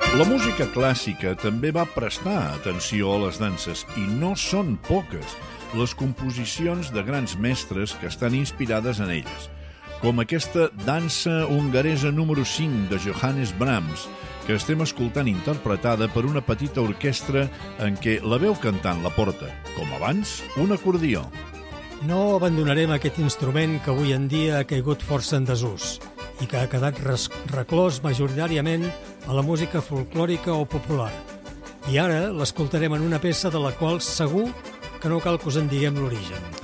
La música clàssica també va prestar atenció a les danses, i no són poques les composicions de grans mestres que estan inspirades en elles, com aquesta dansa hongaresa número 5 de Johannes Brahms, que estem escoltant interpretada per una petita orquestra en què la veu cantant la porta, com abans, un acordió. No abandonarem aquest instrument que avui en dia ha caigut força en desús i que ha quedat reclòs majoritàriament a la música folclòrica o popular. I ara l'escoltarem en una peça de la qual segur que no cal que us en diguem l'origen.